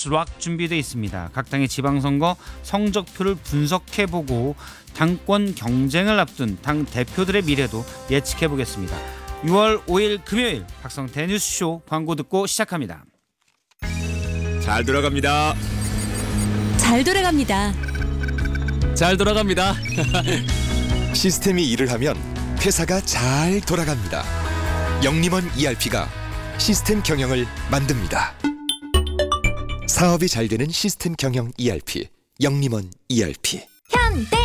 수락 준비되어 있습니다. 각 당의 지방선거 성적표를 분석해보고 당권 경쟁을 앞둔 당 대표들의 미래도 예측해보겠습니다. 6월 5일 금요일 박성태 뉴스쇼 광고 듣고 시작합니다. 잘 돌아갑니다. 잘 돌아갑니다. 잘 돌아갑니다. 시스템이 일을 하면 회사가 잘 돌아갑니다. 영림원 ERP가 시스템 경영을 만듭니다. 사업이 잘 되는 시스템 경영 ERP, 영림원 ERP. 현대